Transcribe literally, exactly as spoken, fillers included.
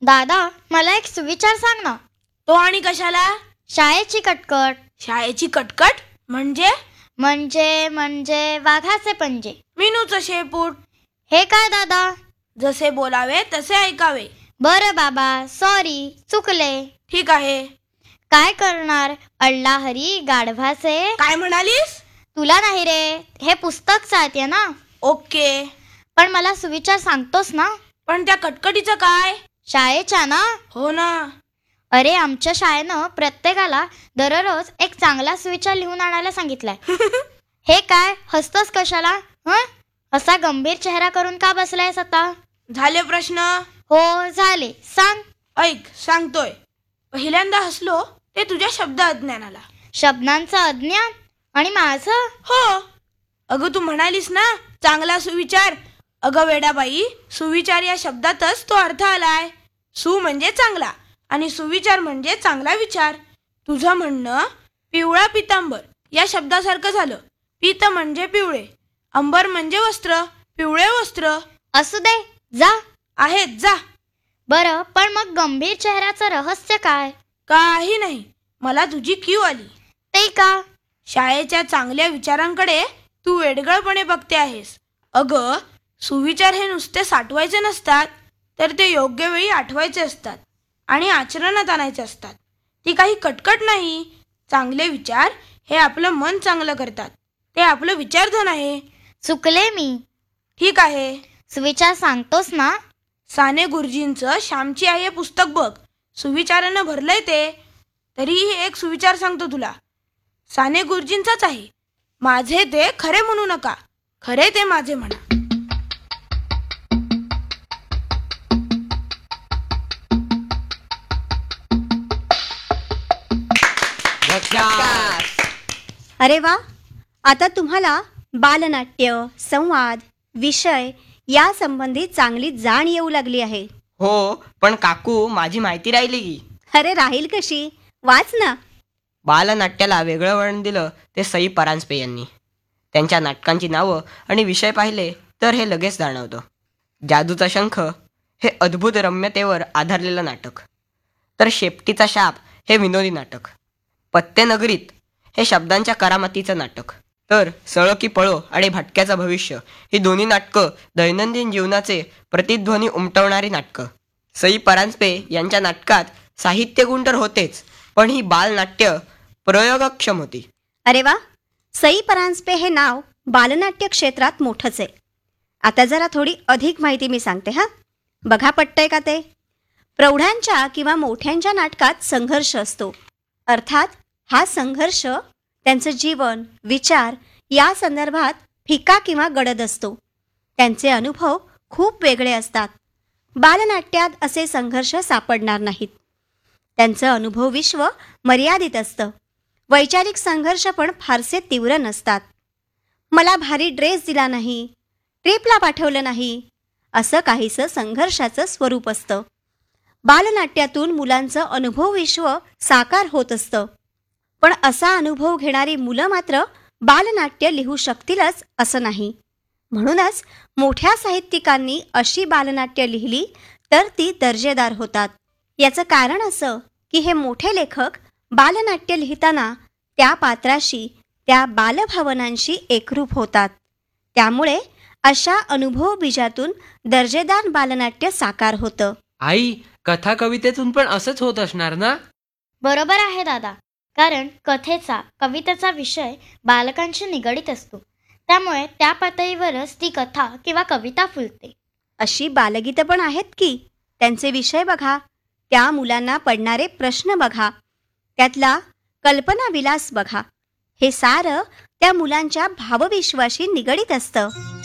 दादा, मला एक सुविचार सांग ना. तो आणि कशाला? शाळेची कटकट. शाळेची कटकट म्हणजे? म्हणजे म्हणजे वाघाचे पंजे. मिनूचं शेपूट. हे काय दादा? जसे बोलावे तसे ऐकावे. बरं बाबा, सॉरी, चुकले. ठीक आहे. काय करणार अल्ला हरी गाढवाचे? काय म्हणालीस? तुला नाही रे, हे पुस्तक चालते ना. ओके, पण मला सुविचार सांगतोस ना? पण त्या कटकटीचं काय? शाळेच्या ना? हो ना. अरे, आमच्या शाळेनं प्रत्येकाला दररोज एक चांगला सुविचार लिहून आणायला सांगितलाय. हे काय हसतोस कशाला? हं? असा गंभीर चेहरा करून का बसलायस आता? झाले प्रश्न? हो झाले, सांग. ऐक, सांगतोय. पहिल्यांदा हसलो ते तुझ्या शब्द अज्ञानाला. शब्दांचं अज्ञान? आणि माझं? हो. अगं, तू म्हणालीस ना चांगला सुविचार. अगं वेडाबाई, सुविचार या शब्दातच तो अर्थ आलाय. सु म्हणजे चांगला आणि सुविचार म्हणजे चांगला विचार. तुझं म्हणणं पिवळा पितांबर या शब्दासारखं झालं. पित म्हणजे पिवळे, अंबर म्हणजे वस्त्र, पिवळे वस्त्र. असू दे, जा. आहेत, जा. बरं, पण मग गंभीर चेहऱ्याचं रहस्य काय? काही नाही, मला तुझी कीव आली. ते का? शाळेच्या चांगल्या विचारांकडे तू वेडगळपणे बघते आहेस. अगं, सुविचार हे नुसते साठवायचे नसतात, तर ते योग्य वेळी आठवायचे असतात आणि आचरणात आणायचे असतात. ती काही कटकट नाही. चांगले विचार हे आपलं मन चांगलं करतात. ते आपलं विचारधन आहे. चुकले मी. ठीक आहे. सुविचार सांगतोस ना? साने गुरुजींचं श्यामची आई हे पुस्तक बघ. सुविचारानं भरलंय ते. तरीही एक सुविचार सांगतो तुला. साने गुरुजींचाच आहे. माझे ते खरे म्हणू नका, खरे ते माझे म्हणा. अरे वा, आता तुम्हाला बालनाट्य, संवाद, विषय या संबंधी चांगली जाण येऊ लागली आहे. हो, पण काकू, माझी माहिती राहिली की. अरे, राहील कशी? वाच ना. बालनाट्याला वेगळं वळण दिलं ते सई परांजपे यांनी. त्यांच्या नाटकांची नावं आणि विषय पाहिले तर हे लगेच जाणवतं. जादूचा शंख हे अद्भुत रम्यतेवर आधारलेलं नाटक, तर शेपटीचा शाप हे विनोदी नाटक, पत्तेनगरीत हे शब्दांच्या करामतीचं नाटक, तर सळो की पळो आणि भटक्याचं भविष्य ही दोन्ही नाटकं दैनंदिन जीवनाचे प्रतिध्वनी उमटवणारी नाटकं. सई परांजपे यांच्या नाटकात साहित्यगुण तर होतेच, पण ही बालनाट्य प्रयोगक्षम होती. अरे वा, सई परांजपे हे नाव बालनाट्य क्षेत्रात मोठंच आहे. आता जरा थोडी अधिक माहिती मी सांगते. हा बघा, पटतंय का ते? प्रौढांच्या किंवा मोठ्यांच्या नाटकात संघर्ष असतो. अर्थात हा संघर्ष त्यांचं जीवन, विचार या संदर्भात फिका किंवा गडद असतो. त्यांचे अनुभव खूप वेगळे असतात. बालनाट्यात असे संघर्ष सापडणार नाहीत. त्यांचं अनुभव विश्व मर्यादित असतं. वैचारिक संघर्ष पण फारसे तीव्र नसतात. मला भारी ड्रेस दिला नाही, ट्रिपला पाठवलं नाही, असं काहीसं संघर्षाचं स्वरूप असतं. बालनाट्यातून मुलांचं अनुभव विश्व साकार होत असतं. पण असा अनुभव घेणारी मुलं मात्र बालनाट्य लिहू शकतीलच असं नाही. म्हणूनच मोठ्या साहित्यिकांनी अशी बालनाट्य लिहिली तर ती दर्जेदार होतात. याचं कारण असं की हे मोठे लेखक बालनाट्य लिहिताना त्या पात्राशी, त्या बालभावनांशी एकरूप होतात. त्यामुळे अशा अनुभव बीजातून दर्जेदार बालनाट्य साकार होतं. आई, कथा कवितेतून पण असंच होत असणार ना? बरोबर आहे दादा, कारण कथेचा, कवितेचा विषय बालकांशी निगडीत असतो. त्यामुळे त्या पातळीवरच ती कथा किंवा कविता फुलते. अशी बालगीतं पण आहेत की. त्यांचे विषय बघा, त्या मुलांना पडणारे प्रश्न बघा, त्यातला कल्पनाविलास बघा. हे सारं त्या मुलांच्या भावविश्वाशी निगडीत असतं.